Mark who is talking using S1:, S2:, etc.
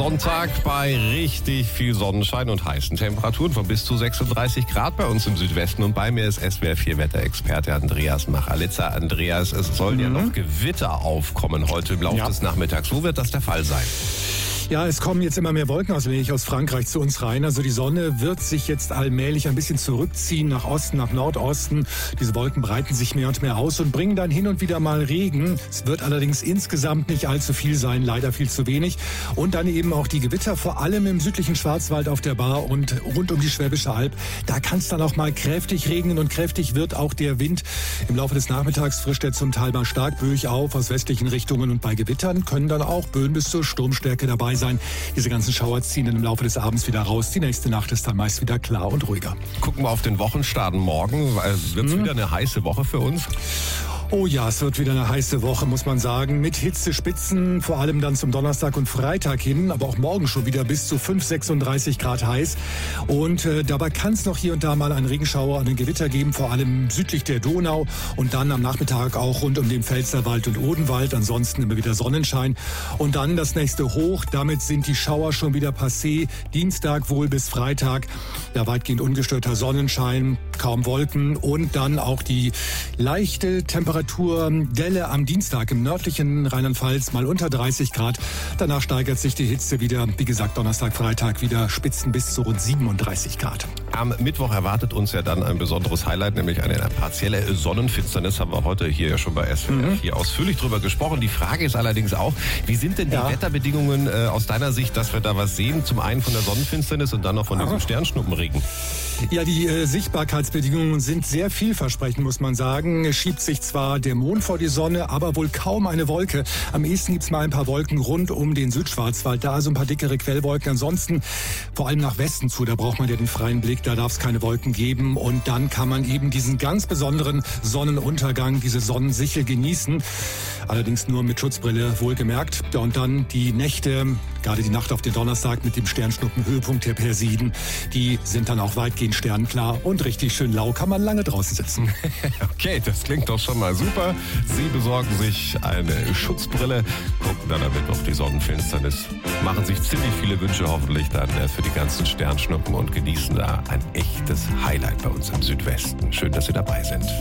S1: Sonntag bei richtig viel Sonnenschein und heißen Temperaturen von bis zu 36 Grad bei uns im Südwesten. Und bei mir ist SWR4-Wetterexperte Andreas Machalitza. Andreas, es sollen ja noch Gewitter aufkommen heute im Laufe des Nachmittags. Wo wird das der Fall sein?
S2: Ja, es kommen jetzt immer mehr Wolkenauswege aus Frankreich zu uns rein. Also die Sonne wird sich jetzt allmählich ein bisschen zurückziehen nach Osten, nach Nordosten. Diese Wolken breiten sich mehr und mehr aus und bringen dann hin und wieder mal Regen. Es wird allerdings insgesamt nicht allzu viel sein, leider viel zu wenig. Und dann eben auch die Gewitter, vor allem im südlichen Schwarzwald auf der Baar und rund um die Schwäbische Alb. Da kann es dann auch mal kräftig regnen und kräftig wird auch der Wind. Im Laufe des Nachmittags frischt er zum Teil mal stark böig auf aus westlichen Richtungen. Und bei Gewittern können dann auch Böen bis zur Sturmstärke dabei sein. Diese ganzen Schauer ziehen dann im Laufe des Abends wieder raus. Die nächste Nacht ist dann meist wieder klar und ruhiger.
S1: Gucken wir auf den Wochenstart morgen. Wird es wieder eine heiße Woche für uns?
S2: Oh ja, es wird wieder eine heiße Woche, muss man sagen. Mit Hitzespitzen, vor allem dann zum Donnerstag und Freitag hin, aber auch morgen schon wieder bis zu 36 Grad heiß. Und dabei kann es noch hier und da mal einen Regenschauer und ein Gewitter geben, vor allem südlich der Donau. Und dann am Nachmittag auch rund um den Pfälzerwald und Odenwald. Ansonsten immer wieder Sonnenschein. Und dann das nächste Hoch. Damit sind die Schauer schon wieder passé. Dienstag wohl bis Freitag. Ja, weitgehend ungestörter Sonnenschein, kaum Wolken. Und dann auch die leichte Temperaturdelle am Dienstag im nördlichen Rheinland-Pfalz mal unter 30 Grad. Danach steigert sich die Hitze wieder. Wie gesagt, Donnerstag, Freitag wieder Spitzen bis zu rund 37 Grad.
S1: Am Mittwoch erwartet uns ja dann ein besonderes Highlight, nämlich eine partielle Sonnenfinsternis. Haben wir heute hier ja schon bei SWR hier ausführlich drüber gesprochen. Die Frage ist allerdings auch, wie sind denn die Wetterbedingungen aus deiner Sicht, dass wir da was sehen? Zum einen von der Sonnenfinsternis und dann noch von diesem Sternschnuppenregen.
S2: Ja, die Sichtbarkeitsbedingungen sind sehr vielversprechend, muss man sagen. Es schiebt sich zwar der Mond vor die Sonne, aber wohl kaum eine Wolke. Am ehesten gibt's mal ein paar Wolken rund um den Südschwarzwald. Da also ein paar dickere Quellwolken. Ansonsten vor allem nach Westen zu, da braucht man ja den freien Blick. Da darf es keine Wolken geben. Und dann kann man eben diesen ganz besonderen Sonnenuntergang, diese Sonnensichel genießen. Allerdings nur mit Schutzbrille, wohlgemerkt. Ja, und dann die Nächte, gerade die Nacht auf den Donnerstag mit dem Sternschnuppenhöhepunkt der Persiden, die sind dann auch weitgehend sternklar und richtig schön lau, kann man lange draußen sitzen.
S1: Okay, das klingt doch schon mal super. Sie besorgen sich eine Schutzbrille, gucken dann am Mittwoch die Sonnenfinsternis, machen sich ziemlich viele Wünsche hoffentlich dann für die ganzen Sternschnuppen und genießen da ein echtes Highlight bei uns im Südwesten. Schön, dass Sie dabei sind.